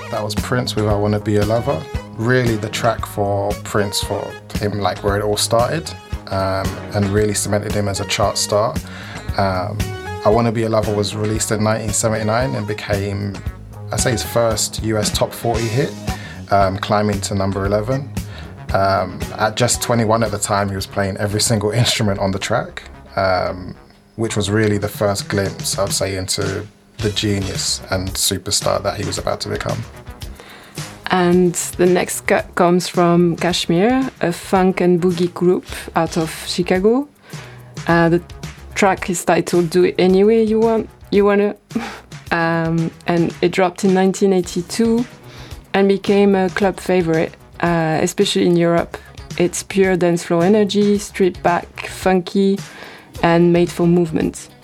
That was Prince with I Wanna Be Your Lover. Really the track for Prince, for him, like where it all started, and really cemented him as a chart star. I Wanna Be Your Lover was released in 1979 and became, I'd say, his first US top 40 hit, climbing to number 11. At just 21 at the time, he was playing every single instrument on the track, which was really the first glimpse, I'd say, into the genius and superstar that he was about to become. And the next cut comes from Kashmir, a funk and boogie group out of Chicago. The track is titled Do It Any Way You Wanna. And it dropped in 1982 and became a club favorite, especially in Europe. It's pure dance floor energy, stripped back, funky, and made for movement.